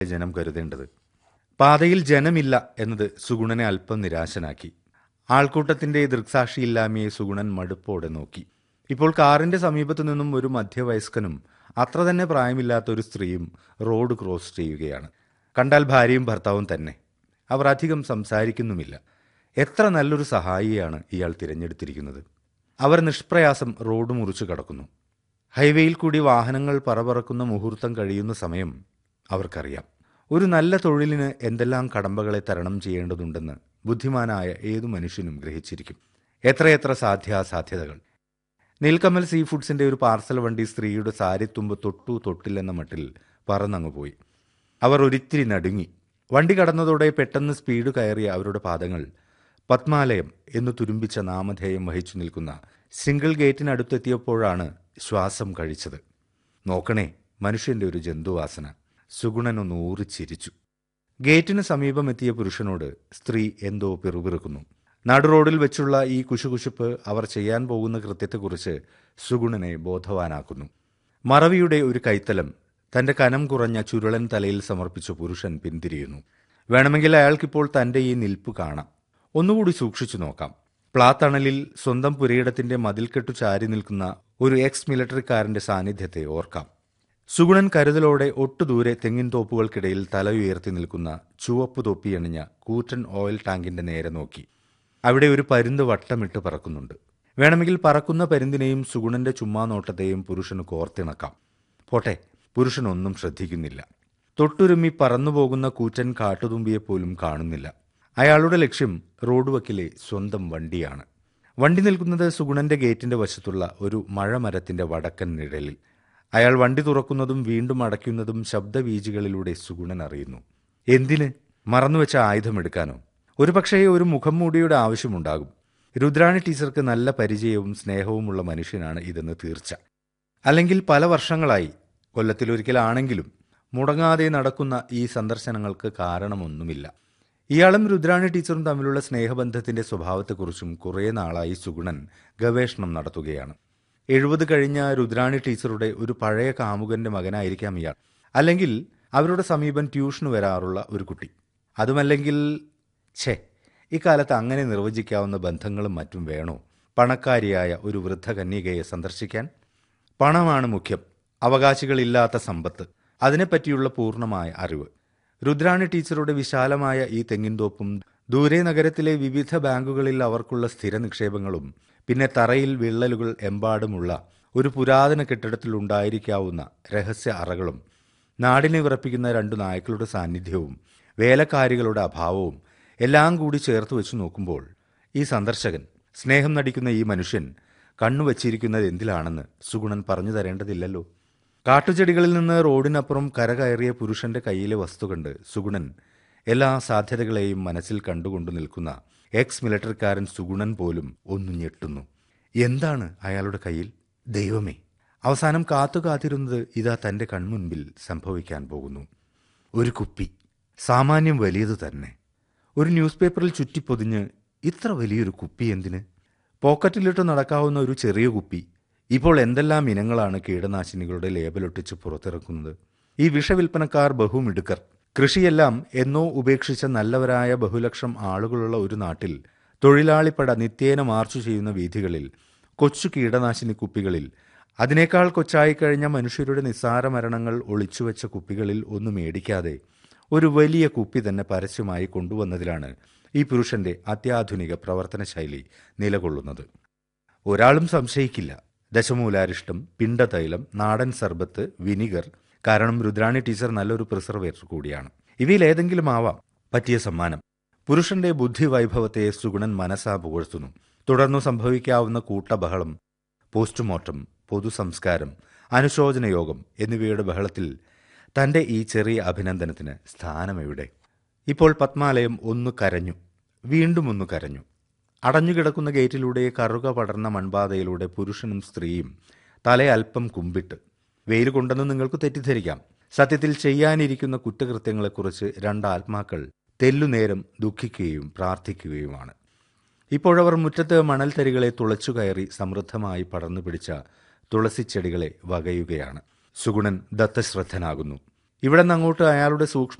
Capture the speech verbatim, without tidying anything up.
ജനം കരുതേണ്ടത്. പാതയിൽ ജനമില്ല എന്നത് സുഗുണനെ അല്പം നിരാശനാക്കി. ആൾക്കൂട്ടത്തിന്റെ ദൃക്സാക്ഷിയില്ലായ്മയെ സുഗുണൻ മടുപ്പോടെ നോക്കി. ഇപ്പോൾ കാറിന്റെ സമീപത്തു നിന്നും ഒരു മധ്യവയസ്കനും അത്ര തന്നെ പ്രായമില്ലാത്ത ഒരു സ്ത്രീയും റോഡ് ക്രോസ് ചെയ്യുകയാണ്. കണ്ടാൽ ഭാര്യയും ഭർത്താവും തന്നെ. അവർ അധികം സംസാരിക്കുന്നുമില്ല. എത്ര നല്ലൊരു സഹായിയാണ് ഇയാൾ തിരഞ്ഞെടുത്തിരിക്കുന്നത്. അവർ നിഷ്പ്രയാസം റോഡ് മുറിച്ചു കടക്കുന്നു. ഹൈവേയിൽ കൂടി വാഹനങ്ങൾ പറപറക്കുന്ന മുഹൂർത്തം കഴിയുന്ന സമയം അവർക്കറിയാം. ഒരു നല്ല തൊഴിലിന് എന്തെല്ലാം കടമ്പകളെ തരണം ചെയ്യേണ്ടതുണ്ടെന്ന് ബുദ്ധിമാനായ ഏതു മനുഷ്യനും ഗ്രഹിച്ചിരിക്കും. എത്രയെത്ര സാധ്യാസാധ്യതകൾ. നീൽക്കമൽ സീ ഫുഡ്സിന്റെ ഒരു പാർസൽ വണ്ടി സ്ത്രീയുടെ സാരിത്തുമ്പ് തൊട്ടു തൊട്ടില്ലെന്ന മട്ടിൽ പറന്നങ്ങുപോയി. അവർ ഒരിത്തിരി നടുങ്ങി. വണ്ടി കടന്നതോടെ പെട്ടെന്ന് സ്പീഡ് കയറിയ അവരുടെ പാദങ്ങൾ പത്മാലയം എന്നു തുരുമ്പിച്ച നാമധേയം വഹിച്ചു നിൽക്കുന്ന സിംഗിൾ ഗേറ്റിനടുത്തെത്തിയപ്പോഴാണ് ശ്വാസം കഴിച്ചത്. നോക്കണേ, മനുഷ്യന്റെ ഒരു ജന്തുവാസന. സുഗുണനൊന്ന് ഊറിച്ചിരിച്ചു. ഗേറ്റിന് സമീപം എത്തിയ പുരുഷനോട് സ്ത്രീ എന്തോ പിറുപിറുക്കുന്നു. നടുറോഡിൽ വെച്ചുള്ള ഈ കുശുകുശുപ്പ് അവർ ചെയ്യാൻ പോകുന്ന കൃത്യത്തെക്കുറിച്ച് സുഗുണനെ ബോധവാനാക്കുന്നു. മറവിയുടെ ഒരു കൈത്തലം തന്റെ കനം കുറഞ്ഞ ചുരുളൻ തലയിൽ സമർപ്പിച്ച പുരുഷൻ പിന്തിരിയുന്നു. വേണമെങ്കിൽ അയാൾക്കിപ്പോൾ തന്റെ ഈ നിൽപ്പ് കാണാം. ഒന്നുകൂടി സൂക്ഷിച്ചു നോക്കാം. പ്ലാത്തണലിൽ സ്വന്തം പുരയിടത്തിന്റെ മതിൽക്കെട്ടു ചാരി നിൽക്കുന്ന ഒരു എക്സ് മിലിറ്ററിക്കാരന്റെ സാന്നിധ്യത്തെ ഓർക്കാം. സുഗുണൻ കരുതലോടെ ഒട്ടുദൂരെ തെങ്ങിൻ തോപ്പുകൾക്കിടയിൽ തല ഉയർത്തി നിൽക്കുന്ന ചുവപ്പ് തൊപ്പിയണിഞ്ഞ കൂറ്റൻ ഓയിൽ ടാങ്കിന്റെ നേരെ നോക്കി. അവിടെ ഒരു പരുന്ത് വട്ടമിട്ട് പറക്കുന്നുണ്ട്. വേണമെങ്കിൽ പറക്കുന്ന പരുന്തിനെയും സുഗുണന്റെ ചുമ്മാ നോട്ടത്തെയും പുരുഷന് കോർത്തിണക്കാം. പോട്ടെ, പുരുഷനൊന്നും ശ്രദ്ധിക്കുന്നില്ല. തൊട്ടുരുമ്മി പറന്നുപോകുന്ന കൂറ്റൻ കാട്ടുതുമ്പിയെപ്പോലും കാണുന്നില്ല. അയാളുടെ ലക്ഷ്യം റോഡ് വക്കിലെ സ്വന്തം വണ്ടിയാണ്. വണ്ടി നിൽക്കുന്നത് സുഗുണന്റെ ഗേറ്റിന്റെ വശത്തുള്ള ഒരു മഴമരത്തിന്റെ വടക്കൻ നിഴലിൽ. അയാൾ വണ്ടി തുറക്കുന്നതും വീണ്ടും അടയ്ക്കുന്നതും ശബ്ദവീചികളിലൂടെ സുഗുണൻ അറിയുന്നു. എന്തിന്? മറന്നുവെച്ച ആയുധമെടുക്കാനോ? ഒരുപക്ഷേ ഒരു മുഖം മൂടിയുടെ ആവശ്യമുണ്ടാകും. രുദ്രാണി ടീച്ചർക്ക് നല്ല പരിചയവും സ്നേഹവുമുള്ള മനുഷ്യനാണ് ഇതെന്ന് തീർച്ച. അല്ലെങ്കിൽ പല വർഷങ്ങളായി, കൊല്ലത്തിലൊരിക്കലാണെങ്കിലും മുടങ്ങാതെ നടക്കുന്ന ഈ സന്ദർശനങ്ങൾക്ക് കാരണമൊന്നുമില്ല. ഇയാളും രുദ്രാണി ടീച്ചറും തമ്മിലുള്ള സ്നേഹബന്ധത്തിന്റെ സ്വഭാവത്തെക്കുറിച്ചും കുറേ നാളായി സുഗുണൻ ഗവേഷണം നടത്തുകയാണ്. എഴുപത് കഴിഞ്ഞ രുദ്രാണി ടീച്ചറുടെ ഒരു പഴയ കാമുകന്റെ മകനായിരിക്കാം ഇയാൾ. അല്ലെങ്കിൽ അവരുടെ സമീപം ട്യൂഷന് വരാറുള്ള ഒരു കുട്ടി. അതുമല്ലെങ്കിൽ ഛേ, ഇക്കാലത്ത് അങ്ങനെ നിർവചിക്കാവുന്ന ബന്ധങ്ങളും മറ്റും വേണോ പണക്കാരിയായ ഒരു വൃദ്ധ കന്യകയെ സന്ദർശിക്കാൻ? പണമാണ് മുഖ്യം. അവകാശികളില്ലാത്ത സമ്പത്ത്, അതിനെപ്പറ്റിയുള്ള പൂർണ്ണമായ അറിവ്. രുദ്രാണി ടീച്ചറുടെ വിശാലമായ ഈ തെങ്ങിൻതോപ്പും ദൂരെ നഗരത്തിലെ വിവിധ ബാങ്കുകളിൽ അവർക്കുള്ള സ്ഥിര നിക്ഷേപങ്ങളും പിന്നെ തറയിൽ വിള്ളലുകൾ എമ്പാടുമുള്ള ഒരു പുരാതന കെട്ടിടത്തിലുണ്ടായിരിക്കാവുന്ന രഹസ്യ അറകളും നാടിനെ വിറപ്പിക്കുന്ന രണ്ടു നായ്ക്കളുടെ സാന്നിധ്യവും വേലക്കാരികളുടെ അഭാവവും എല്ലാം കൂടി ചേർത്ത് വെച്ച് നോക്കുമ്പോൾ ഈ സന്ദർശകൻ, സ്നേഹം നടിക്കുന്ന ഈ മനുഷ്യൻ കണ്ണുവച്ചിരിക്കുന്നത് എന്തിലാണെന്ന് സുഗുണൻ പറഞ്ഞു തരേണ്ടതില്ലല്ലോ. കാട്ടുചെടികളിൽ നിന്ന് റോഡിനപ്പുറം കരകയറിയ പുരുഷന്റെ കയ്യിലെ വസ്തു കണ്ട് സുഗുണൻ എല്ലാ സാധ്യതകളെയും മനസ്സിൽ കണ്ടുകൊണ്ടു നിൽക്കുന്ന എക്സ് മിലിറ്ററിക്കാരൻ സുഗുണൻ പോലും ഒന്നു ഞെട്ടുന്നു. എന്താണ് അയാളുടെ കയ്യിൽ? ദൈവമേ! അവസാനം കാത്തു കാത്തിരുന്നത് ഇതാ തന്റെ കൺമുൻപിൽ സംഭവിക്കാൻ പോകുന്നു. ഒരു കുപ്പി, സാമാന്യം വലിയത് തന്നെ. ഒരു ന്യൂസ് പേപ്പറിൽ ചുറ്റിപ്പൊതിഞ്ഞ് ഇത്ര വലിയൊരു കുപ്പി എന്തിന്? പോക്കറ്റിലിട്ട് നടക്കാവുന്ന ഒരു ചെറിയ കുപ്പി. ഇപ്പോൾ എന്തെല്ലാം ഇനങ്ങളാണ് കീടനാശിനികളുടെ ലേബലൊട്ടിച്ച് പുറത്തിറക്കുന്നത്. ഈ വിഷവിൽപ്പനക്കാർ ബഹുമിടുക്കർ. കൃഷിയെല്ലാം എന്നോ ഉപേക്ഷിച്ച നല്ലവരായ ബഹുലക്ഷം ആളുകളുള്ള ഒരു നാട്ടിൽ തൊഴിലാളിപ്പട നിത്യേന മാർച്ചു ചെയ്യുന്ന വീഥികളിൽ കൊച്ചു കീടനാശിനി കുപ്പികളിൽ, അതിനേക്കാൾ കൊച്ചായിക്കഴിഞ്ഞ മനുഷ്യരുടെ നിസ്സാര മരണങ്ങൾ ഒളിച്ചുവെച്ച കുപ്പികളിൽ ഒന്നും മേടിക്കാതെ ഒരു വലിയ കുപ്പി തന്നെ പരസ്യമായി കൊണ്ടുവന്നതിലാണ് ഈ പുരുഷന്റെ അത്യാധുനിക പ്രവർത്തന ശൈലി നിലകൊള്ളുന്നത്. ഒരാളും സംശയിക്കില്ല. ദശമൂലാരിഷ്ടം, പിണ്ടതൈലം, നാടൻ സർബത്ത്, വിനിഗർ. കാരണം രുദ്രാണി ടീച്ചർ നല്ലൊരു പ്രിസർവേറ്റർ കൂടിയാണ്. ഇവയിലേതെങ്കിലും ആവാം പറ്റിയ സമ്മാനം. പുരുഷന്റെ ബുദ്ധിവൈഭവത്തെ സുഗുണൻ മനസ്സാ പുകഴ്ത്തുന്നു. തുടർന്നു സംഭവിക്കാവുന്ന കൂട്ടബഹളം, പോസ്റ്റ്മോർട്ടം, പൊതുസംസ്കാരം, അനുശോചനയോഗം എന്നിവയുടെ ബഹളത്തിൽ തന്റെ ഈ ചെറിയ അഭിനന്ദനത്തിന് സ്ഥാനമെവിടെ? ഇപ്പോൾ പത്മാലയം ഒന്ന് കരഞ്ഞു, വീണ്ടും ഒന്ന് കരഞ്ഞു. അടഞ്ഞുകിടക്കുന്ന ഗേറ്റിലൂടെ കറുക പടർന്ന മൺപാതയിലൂടെ പുരുഷനും സ്ത്രീയും തലയൽപ്പം കുമ്പിട്ട്. വെയിൽ കൊണ്ടെന്ന് നിങ്ങൾക്ക് തെറ്റിദ്ധരിക്കാം. സത്യത്തിൽ ചെയ്യാനിരിക്കുന്ന കുറ്റകൃത്യങ്ങളെക്കുറിച്ച് രണ്ടാത്മാക്കൾ തെല്ലുനേരം ദുഃഖിക്കുകയും പ്രാർത്ഥിക്കുകയുമാണ്. ഇപ്പോഴവർ മുറ്റത്ത് മണൽത്തരികളെ തുളച്ചു കയറി സമൃദ്ധമായി പടർന്നു പിടിച്ച തുളസിച്ചെടികളെ വകയുകയാണ്. സുഗുണൻ ദത്തശ്രദ്ധനാകുന്നു. ഇവിടെ നിന്ന് അങ്ങോട്ട് അയാളുടെ സൂക്ഷ്മ